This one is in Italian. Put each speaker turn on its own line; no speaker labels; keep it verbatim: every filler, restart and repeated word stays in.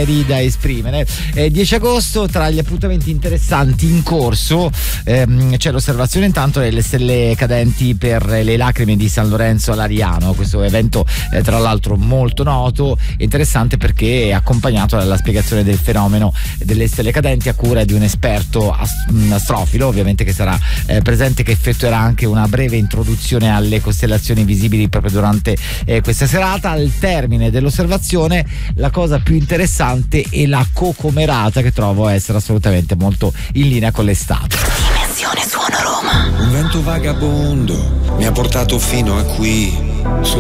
pensieri da esprimere. Eh, dieci agosto, tra gli appuntamenti interessanti in corso ehm, c'è l'osservazione intanto delle stelle cadenti per le lacrime di San Lorenzo all'Ariano. Questo evento eh, tra l'altro molto noto e interessante perché è accompagnato dalla spiegazione del fenomeno delle stelle cadenti a cura di un esperto ast- astrofilo, ovviamente, che sarà eh, presente, che effettuerà anche una breve introduzione alle costellazioni visibili proprio durante eh, questa serata. Al termine dell'osservazione la cosa più interessante è la cocomerata, che trovo essere assolutamente molto in linea con l'estate.
Dimensione Suono Roma. Un vento vagabondo mi ha portato fino a qui.